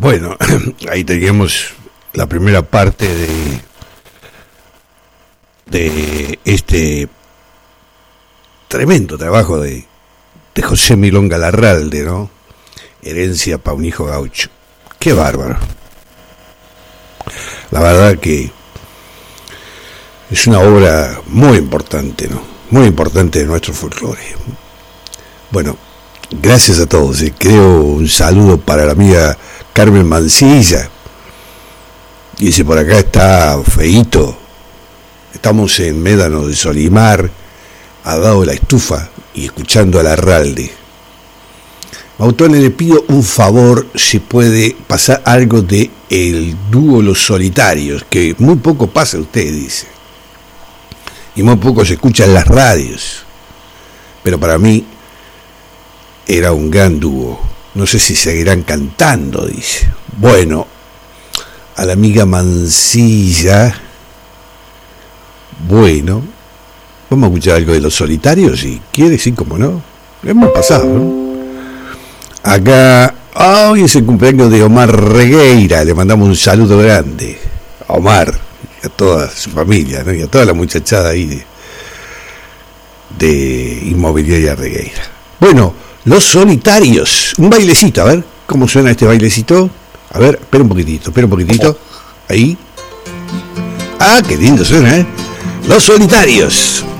Bueno, ahí teníamos la primera parte de este tremendo trabajo de José Milonga Larralde, ¿no? Herencia pa' un hijo gaucho. Qué bárbaro. La verdad que es una obra muy importante, ¿no? Muy importante de nuestro folclore. Bueno, gracias a todos. Creo un saludo para la amiga Carmen Mancilla. Dice, por acá está Feito. Estamos en Médano de Solimar, al lado de la estufa, y escuchando a Larralde. Mautone, le pido un favor, si puede pasar algo de el dúo Los Solitarios, que muy poco pasa, usted dice, y muy poco se escucha en las radios, pero para mí era un gran dúo. No sé si seguirán cantando, dice. Bueno, a la amiga Mancilla, bueno, vamos a escuchar algo de Los Solitarios, si quiere, sí, como no. Hemos pasado, ¿no? Acá, hoy es el cumpleaños de Omar Regueira, le mandamos un saludo grande a Omar y a toda su familia, ¿no? Y a toda la muchachada ahí de Inmobiliaria Regueira. Bueno, Los Solitarios, un bailecito, a ver cómo suena este bailecito. A ver, espera un poquitito, ahí. Ah, qué lindo suena, ¿eh? Los Solitarios.